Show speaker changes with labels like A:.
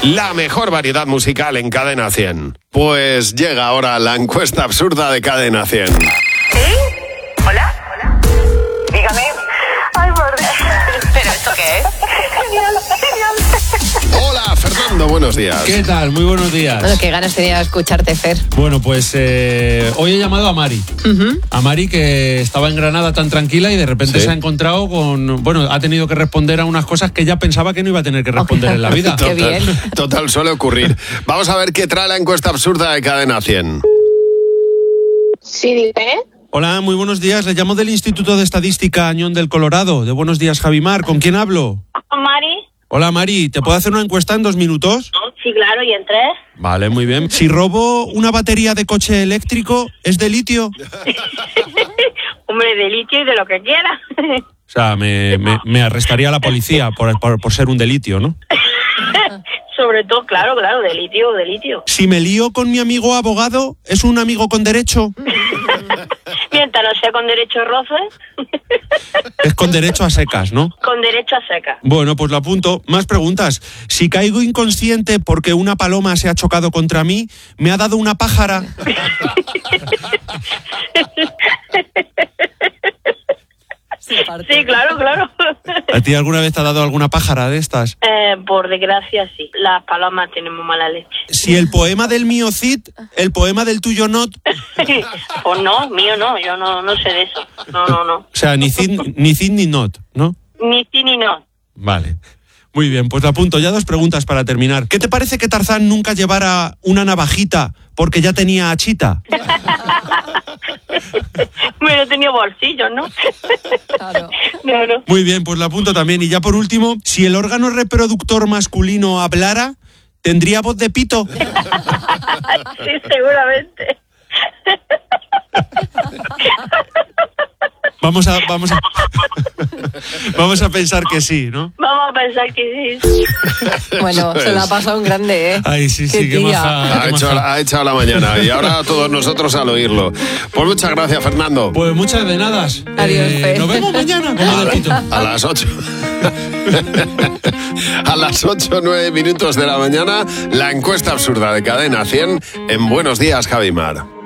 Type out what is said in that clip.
A: La mejor variedad musical en Cadena 100. Pues llega ahora la encuesta absurda de Cadena 100.
B: ¿Sí? ¿Hola? Dígame. Ay, por Dios. ¿Pero esto qué es? Genial.
A: Hola, Fernando, buenos días.
C: ¿Qué tal? Muy buenos días.
D: Bueno, qué ganas tenía de escucharte, Fer.
C: Bueno, pues hoy he llamado a Mari. A Mari, que estaba en Granada tan tranquila y de repente
A: Sí.
C: se ha encontrado con... Bueno, ha tenido que responder a unas cosas que ella pensaba que no iba a tener que responder en la vida.
D: Qué bien.
A: Total, suele ocurrir. Vamos a ver qué trae la encuesta absurda de Cadena 100.
E: Sí, dime.
C: Hola, muy buenos días. Le llamo del Instituto de Estadística Añón del Colorado. De Buenos Días, Javimar. ¿Con quién hablo?
E: Mari.
C: Hola, Mari. ¿Te puedo hacer una encuesta en 2 minutos?
E: Sí, claro, ¿y en 3?
C: Vale, muy bien. Si robo una batería de coche eléctrico, ¿es de litio?
E: Hombre, de litio y de lo que quiera.
C: O sea, me arrestaría la policía por ser un de litio, ¿no?
E: Sobre todo, claro, de litio.
C: Si me lío con mi amigo abogado, ¿es un amigo con derecho?
E: Mientras no sea con derecho a roce,
C: Es con derecho a secas, ¿no?
E: con derecho a seca.
C: Bueno, pues lo apunto. Más preguntas. Si caigo inconsciente porque una paloma se ha chocado contra mí, ¿me ha dado una pájara?
E: Sí, claro.
C: ¿A ti alguna vez te ha dado alguna pájara de estas?
E: Por desgracia, sí. Las palomas tienen muy mala leche.
C: Si el poema del mío Cid, el poema del tuyo Not,
E: Pues no, mío no, yo no sé de eso. No.
C: o sea, ni Cid ni Not, ¿no?
E: Ni sí ni no.
C: Vale. Muy bien, pues lo apunto. Ya 2 preguntas para terminar. ¿Qué te parece que Tarzán nunca llevara una navajita porque ya tenía hachita?
E: Bueno, he tenido bolsillos, ¿no?
D: Claro.
E: No.
C: Muy bien, pues lo apunto también. Y ya por último, si el órgano reproductor masculino hablara, ¿tendría voz de pito?
E: Sí, seguramente.
C: Vamos a pensar que sí, ¿no?
E: Vamos a pensar que sí.
D: Bueno, se la ha pasado un grande, ¿eh?
C: Ay, sí, qué
D: tía.
C: maja.
A: Ha echado la mañana y ahora todos nosotros al oirlo. Pues muchas gracias, Fernando.
C: Pues muchas de nada.
D: Adiós, Fe.
C: Nos vemos mañana. Como de pito.
A: A las 8. A las 8:09 de la mañana, la encuesta absurda de Cadena 100 en Buenos Días, Javimar.